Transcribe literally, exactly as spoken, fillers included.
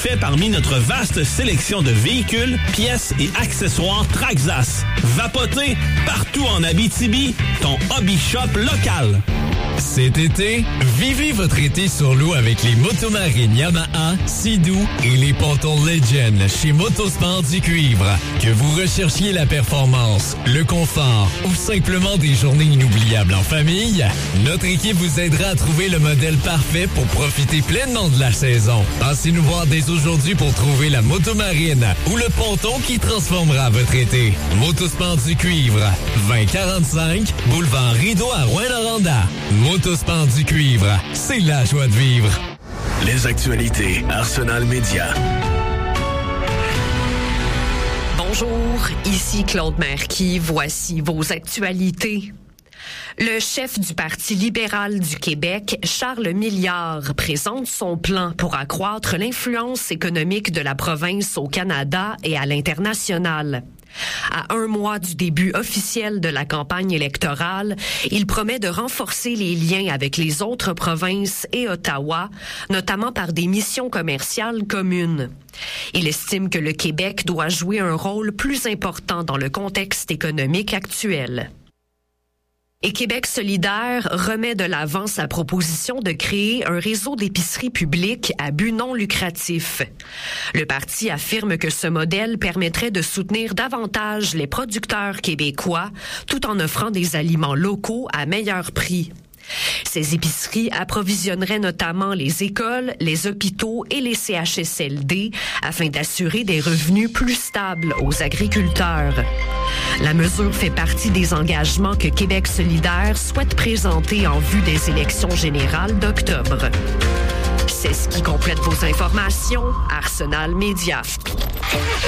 fait parmi notre vaste sélection de véhicules, pièces et accessoires Traxas. Vapoter partout en Abitibi, ton hobby shop local. Cet été, vivez votre été sur l'eau avec les motomarines Yamaha, Sea-Doo et les pontons Legend chez Motosport du Cuivre. Que vous recherchiez la performance, le confort ou simplement des journées inoubliables en famille, notre équipe vous aidera à trouver le modèle parfait pour profiter pleinement de la saison. Passez nous voir dès aujourd'hui pour trouver la motomarine ou le ponton qui transformera votre été. Motosport du Cuivre, vingt quarante-cinq, boulevard Rideau à Rouyn-Noranda. Motosport du Cuivre, c'est la joie de vivre. Les actualités Arsenal Média. Bonjour, ici Claude Merqui. Voici vos actualités. Le chef du Parti libéral du Québec, Charles Milliard, présente son plan pour accroître l'influence économique de la province au Canada et à l'international. À un mois du début officiel de la campagne électorale, il promet de renforcer les liens avec les autres provinces et Ottawa, notamment par des missions commerciales communes. Il estime que le Québec doit jouer un rôle plus important dans le contexte économique actuel. Et Québec solidaire remet de l'avant sa proposition de créer un réseau d'épiceries publiques à but non lucratif. Le parti affirme que ce modèle permettrait de soutenir davantage les producteurs québécois tout en offrant des aliments locaux à meilleur prix. Ces épiceries approvisionneraient notamment les écoles, les hôpitaux et les C H S L D afin d'assurer des revenus plus stables aux agriculteurs. La mesure fait partie des engagements que Québec solidaire souhaite présenter en vue des élections générales d'octobre. C'est ce qui complète vos informations. Arsenal Média.